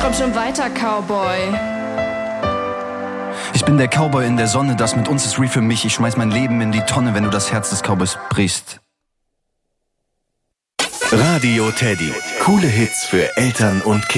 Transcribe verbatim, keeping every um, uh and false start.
Komm schon weiter, Cowboy. Ich bin der Cowboy in der Sonne, das mit uns ist real für mich. Ich schmeiß mein Leben in die Tonne, wenn du das Herz des Cowboys brichst. Radio Teddy. Coole Hits für Eltern und Kinder.